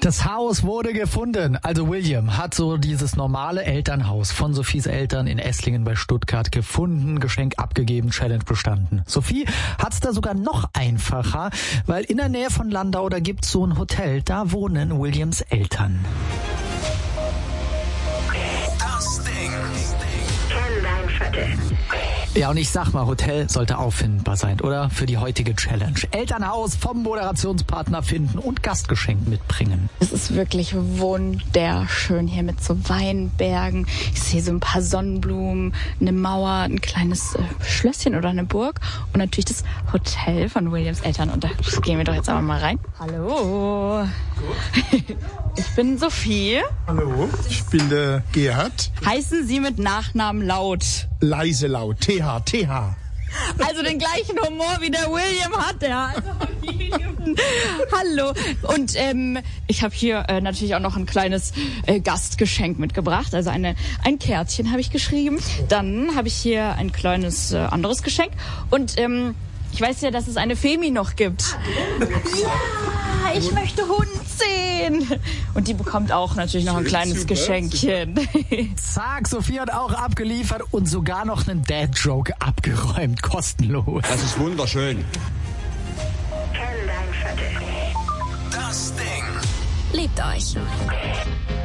Das Haus wurde gefunden. Also William hat so dieses normale Elternhaus von Sophies Eltern in Esslingen bei Stuttgart gefunden, Geschenk abgegeben, Challenge bestanden. Sophie hat's da sogar noch einfacher, weil in der Nähe von Landau, da gibt's so ein Hotel, da wohnen Williams Eltern. Das Ding. Kenn dein Viertel. Ja, und ich sag mal, Hotel sollte auffindbar sein, oder? Für die heutige Challenge. Elternhaus vom Moderationspartner finden und Gastgeschenk mitbringen. Es ist wirklich wunderschön hier mit so Weinbergen. Ich sehe so ein paar Sonnenblumen, eine Mauer, ein kleines Schlösschen oder eine Burg und natürlich das Hotel von Williams Eltern. Und da gehen wir doch jetzt aber mal rein. Hallo. Ich bin Sophie. Hallo, ich bin der Gerhard. Heißen Sie mit Nachnamen Laut? Leise laut, TH. Also den gleichen Humor wie der William hat er. Also hallo. Und ich habe hier natürlich auch noch ein kleines Gastgeschenk mitgebracht. Also ein Kärtchen habe ich geschrieben. Dann habe ich hier ein kleines anderes Geschenk. Und ich weiß ja, dass es eine Femi noch gibt. Ja, ich möchte Hund sehen. Und die bekommt auch natürlich noch ein kleines Geschenkchen. Zack, Sophie hat auch abgeliefert und sogar noch einen Dad-Joke abgeräumt, kostenlos. Das ist wunderschön. Kenn dein Viertel. Das Ding. Liebt euch.